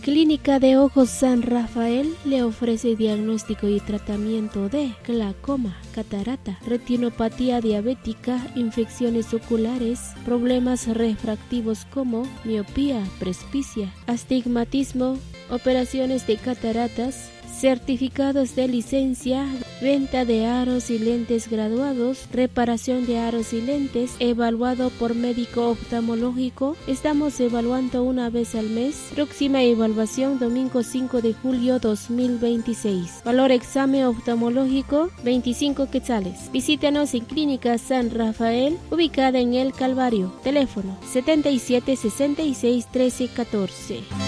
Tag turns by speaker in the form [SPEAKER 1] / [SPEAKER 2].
[SPEAKER 1] Clínica de Ojos San Rafael le ofrece diagnóstico y tratamiento de glaucoma, catarata, retinopatía diabética, infecciones oculares, problemas refractivos como miopía, presbicia, astigmatismo, operaciones de cataratas, certificados de licencia, venta de aros y lentes graduados, reparación de aros y lentes, evaluado por médico oftalmológico. Estamos evaluando una vez al mes. Próxima evaluación domingo 5 de julio 2026. Valor examen oftalmológico 25 quetzales. Visítanos en Clínica San Rafael, ubicada en El Calvario. Teléfono 77 66 13 14.